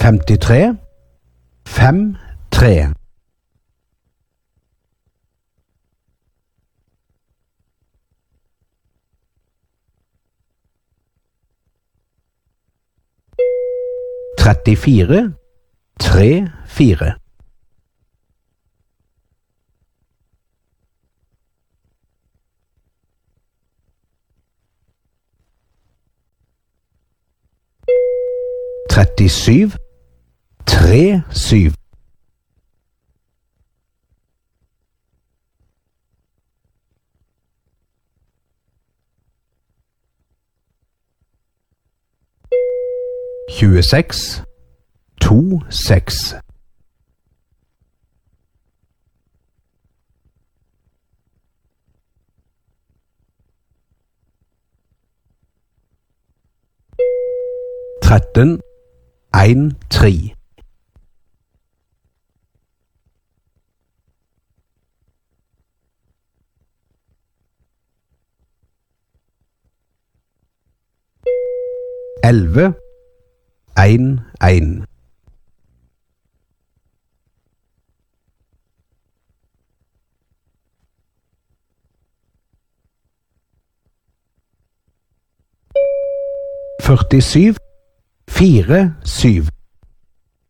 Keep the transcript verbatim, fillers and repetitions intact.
femtitre, fem, tre. trettifire, tre, fire. trettisju, tre, syv. tjueseks, to, seks. tretten, en, tre. elleve, en, en. førtisju, fire, syv.